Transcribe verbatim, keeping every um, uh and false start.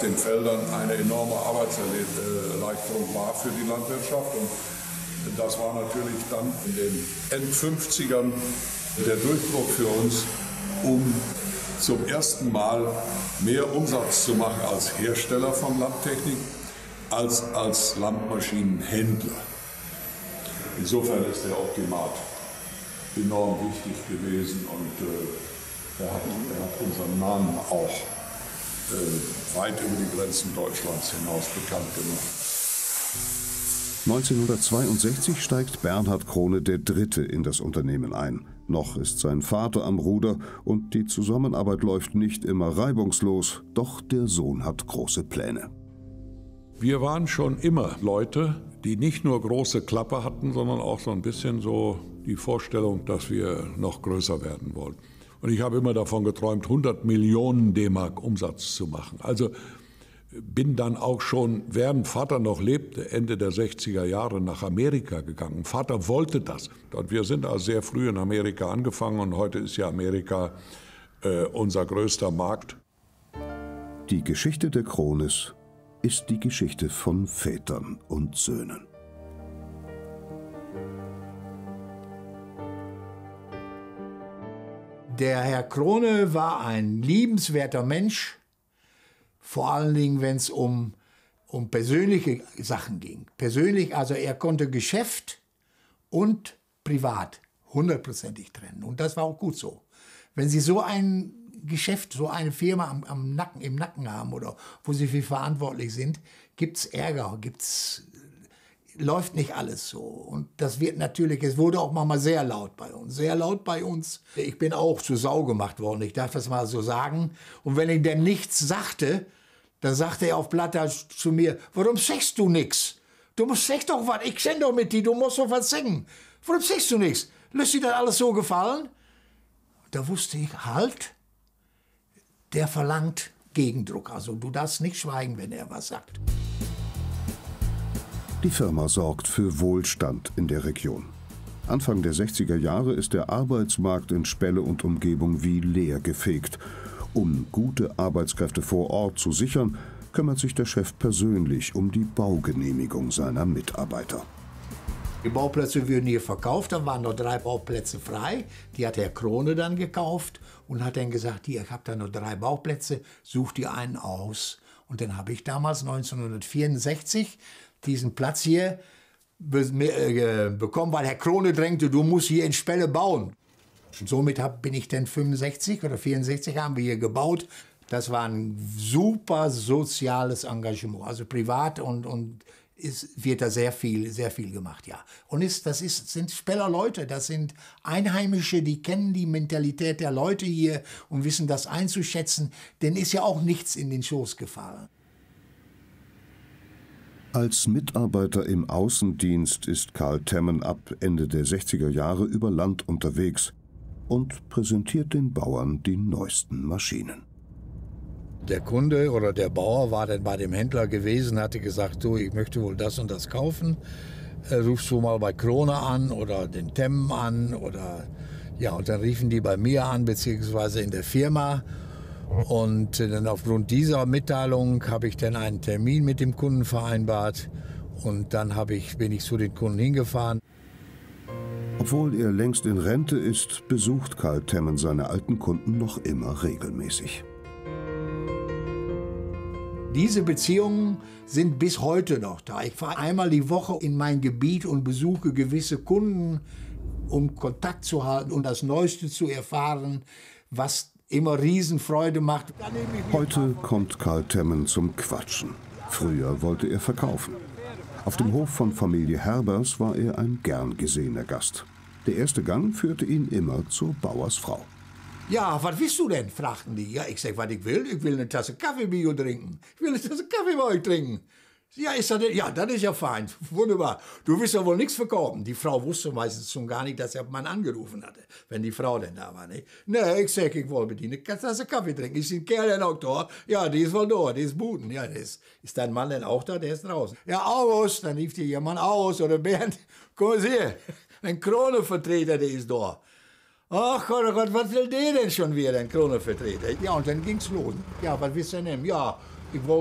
den Feldern eine enorme Arbeitserleichterung war für die Landwirtschaft. Und das war natürlich dann in den End-fünfzigern der Durchbruch für uns, um zum ersten Mal mehr Umsatz zu machen als Hersteller von Landtechnik, als als Landmaschinenhändler. Insofern ist der Optimat enorm wichtig gewesen und äh, er, hat, er hat unseren Namen auch äh, weit über die Grenzen Deutschlands hinaus bekannt gemacht. neunzehnhundertzweiundsechzig steigt Bernhard Krone der Dritte in das Unternehmen ein. Noch ist sein Vater am Ruder und die Zusammenarbeit läuft nicht immer reibungslos, doch der Sohn hat große Pläne. Wir waren schon immer Leute, die nicht nur große Klappe hatten, sondern auch so ein bisschen so die Vorstellung, dass wir noch größer werden wollen. Und ich habe immer davon geträumt, hundert Millionen D-Mark Umsatz zu machen. Also bin dann auch schon, während Vater noch lebte, Ende der sechziger Jahre nach Amerika gegangen. Vater wollte das. Und wir sind also sehr früh in Amerika angefangen und heute ist ja Amerika äh, unser größter Markt. Die Geschichte der Krones ist die Geschichte von Vätern und Söhnen. Der Herr Krone war ein liebenswerter Mensch, vor allen Dingen, wenn es um, um persönliche Sachen ging. Persönlich, also er konnte Geschäft und Privat hundertprozentig trennen. Und das war auch gut so. Wenn Sie so ein Geschäft, so eine Firma am, am Nacken, im Nacken haben oder wo Sie für verantwortlich sind, gibt es Ärger, gibt's, läuft nicht alles so. Und das wird natürlich, es wurde auch mal sehr laut bei uns, sehr laut bei uns. Ich bin auch zur Sau gemacht worden, ich darf das mal so sagen. Und wenn ich denn nichts sagte, dann sagte er auf Plattdeutsch zu mir, warum sagst du nichts? Du musst sag doch was, ich sende doch mit dir, du musst doch was sagen. Warum sagst du nichts? Lässt dir das alles so gefallen? Da wusste ich, halt, der verlangt Gegendruck. Also du darfst nicht schweigen, wenn er was sagt. Die Firma sorgt für Wohlstand in der Region. Anfang der sechziger Jahre ist der Arbeitsmarkt in Spelle und Umgebung wie leer gefegt. Um gute Arbeitskräfte vor Ort zu sichern, kümmert sich der Chef persönlich um die Baugenehmigung seiner Mitarbeiter. Die Bauplätze würden hier verkauft, dann waren noch drei Bauplätze frei. Die hat Herr Krone dann gekauft und hat dann gesagt, hier, ich habe da noch drei Bauplätze, such dir einen aus. Und dann habe ich damals neunzehnhundertvierundsechzig diesen Platz hier bekommen, weil Herr Krone drängte, du musst hier in Spelle bauen. Und somit hab, bin ich dann fünfundsechzig oder vierundsechzig haben wir hier gebaut. Das war ein super soziales Engagement, also privat und, und ist, wird da sehr viel, sehr viel gemacht, ja. Und ist, das ist, sind Speller Leute, das sind Einheimische, die kennen die Mentalität der Leute hier und wissen das einzuschätzen. Denn ist ja auch nichts in den Schoß gefallen. Als Mitarbeiter im Außendienst ist Karl Temmen ab Ende der sechziger Jahre über Land unterwegs und präsentiert den Bauern die neuesten Maschinen. Der Kunde oder der Bauer war dann bei dem Händler gewesen, hatte gesagt, du, ich möchte wohl das und das kaufen. Äh, rufst du mal bei Krone an oder den Temmen an oder ja, und dann riefen die bei mir an, beziehungsweise in der Firma. Und äh, dann aufgrund dieser Mitteilung habe ich dann einen Termin mit dem Kunden vereinbart und dann habe ich, bin ich zu den Kunden hingefahren. Obwohl er längst in Rente ist, besucht Karl Temmen seine alten Kunden noch immer regelmäßig. Diese Beziehungen sind bis heute noch da. Ich fahre einmal die Woche in mein Gebiet und besuche gewisse Kunden, um Kontakt zu halten und das Neueste zu erfahren, was immer Riesenfreude macht. Heute kommt Karl Temmen zum Quatschen. Früher wollte er verkaufen. Auf dem Hof von Familie Herbers war er ein gern gesehener Gast. Der erste Gang führte ihn immer zur Bauersfrau. Ja, was willst du denn? Fragten die. Ja, ich sag, was ich will. Ich will eine Tasse Kaffee mit euch trinken. Ich will eine Tasse Kaffee bei euch trinken. Ja, ist das denn? Ja, das ist ja fein. Wunderbar. Du wirst ja wohl nichts verkaufen. Die Frau wusste meistens schon gar nicht, dass der Mann angerufen hatte, wenn die Frau denn da war. Nicht? Nee, ich sag, ich wollte mit ihnen eine Tasse Kaffee trinken. Ist ein Kerl denn auch da? Ja, die ist wohl da, die ist Buden. Ja, ist, ist dein Mann denn auch da? Der ist draußen. Ja, August, dann rief dir jemand aus oder Bernd. Komm mal her, ein Kronevertreter, der ist da. Ach Gott, oh Gott, was will der denn schon wieder, ein Kronevertreter? Ja, und dann ging's los. Ja, was willst du denn nehmen? Ja, ich wollte